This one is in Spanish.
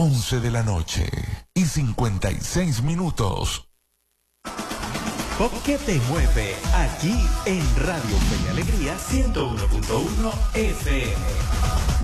11:56 Pop que te mueve, aquí en Radio Fe y Alegría 101.1 FM.